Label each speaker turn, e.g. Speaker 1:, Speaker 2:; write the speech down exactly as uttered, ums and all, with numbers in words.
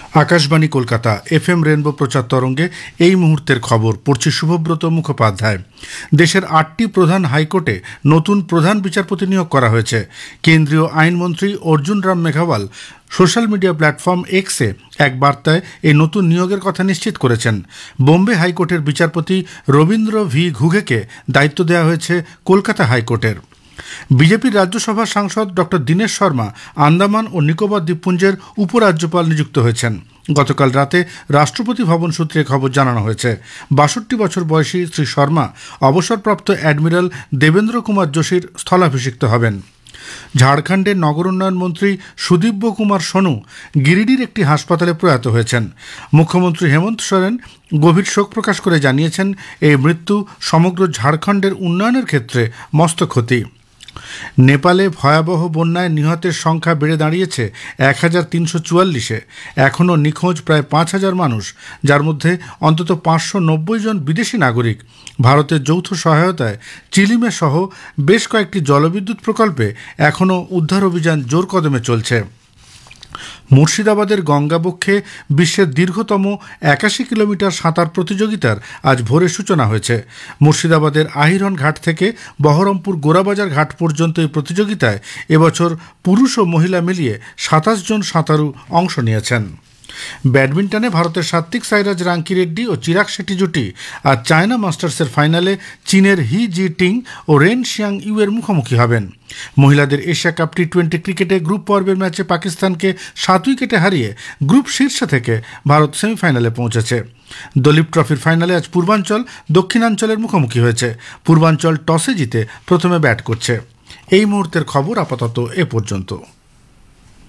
Speaker 1: Akashvani Kolkata FM rainbow প্রচার তরঙ্গে এই মুহূর্তের খবর পড়ছি শুভব্রত মুখোপাধ্যায়। দেশের আটটি প্রধান হাইকোর্টে নতুন প্রধান বিচারপতি নিয়োগ করা হয়েছে। কেন্দ্রীয় আইনমন্ত্রী Arjun Ram Meghwal social media platform এক্সে এক বার্তায় এই নতুন নিয়োগের কথা নিশ্চিত করেছেন। বোম্বে হাইকোর্টের বিচারপতি রবীন্দ্র ভি ঘুঘেকে দায়িত্ব দেওয়া হয়েছে কলকাতা হাইকোর্টের। বিজেপির রাজ্যসভার সাংসদ ডক্টর দীনেশ শর্মা আন্দামান ও নিকোবর দ্বীপপুঞ্জের উপরাজ্যপাল নিযুক্ত হয়েছেন। গতকাল রাতে রাষ্ট্রপতি ভবন সূত্রে খবর জানানো হয়েছে। বাষট্টি বছর বয়সী শ্রী শর্মা অবসরপ্রাপ্ত অ্যাডমিরাল দেবেন্দ্র কুমার যোশীর স্থলাভিষিক্ত হবেন। ঝাড়খণ্ডের নগর উন্নয়ন মন্ত্রী সুদীব্য কুমার সোনু গিরিডির একটি হাসপাতালে প্রয়াত হয়েছেন। মুখ্যমন্ত্রী হেমন্ত সোরেন গভীর শোক প্রকাশ করে জানিয়েছেন, এই মৃত্যু সমগ্র ঝাড়খণ্ডের উন্নয়নের ক্ষেত্রে মস্ত ক্ষতি। নেপালে ভয়াবহ বন্যায় নিহতের সংখ্যা বেড়ে দাঁড়িয়েছে এক হাজার তিনশো চুয়াল্লিশে। এখনও নিখোঁজ প্রায় পাঁচ হাজার মানুষ, যার মধ্যে অন্তত পাঁচশো নব্বই জন বিদেশি নাগরিক। ভারতের যৌথ সহায়তায় চিলিমে সহ বেশ কয়েকটি জলবিদ্যুৎ প্রকল্পে এখনও উদ্ধার অভিযান জোর কদমে চলছে। মুর্শিদাবাদের গঙ্গাবক্ষে বিশ্বের দীর্ঘতম একাশি কিলোমিটার সাঁতার প্রতিযোগিতার আজ ভোরে সূচনা হয়েছে। মুর্শিদাবাদের আহিরন ঘাট থেকে বহরমপুর গোরাবাজার ঘাট পর্যন্ত এই প্রতিযোগিতায় এবছর পুরুষ ও মহিলা মিলিয়ে সাতাশ জন সাঁতারু অংশ নিয়েছেন। ব্যাডমিন্টনে ভারতের সাত্বিক সাইরাজ রাঙ্কি রেড্ডি ও চিরাগ শেট্টি জুটি আর চায়না মাস্টার্সের ফাইনালে চীনের হি জি টিং ও রেন শিয়াং ইউ এর মুখোমুখি হবেন। মহিলাদের এশিয়া কাপ টি টোয়েন্টি ক্রিকেটে গ্রুপ পর্বের ম্যাচে পাকিস্তানকে সাত উইকেটে হারিয়ে গ্রুপ শীর্ষে থেকে ভারত সেমিফাইনালে পৌঁছেছে। দলীপ ট্রফির ফাইনালে আজ পূর্বাঞ্চল দক্ষিণাঞ্চলের মুখোমুখি হয়েছে। পূর্বাঞ্চল টসে জিতে প্রথমে ব্যাট করছে। এই মুহূর্তের খবর আপাতত এ পর্যন্ত।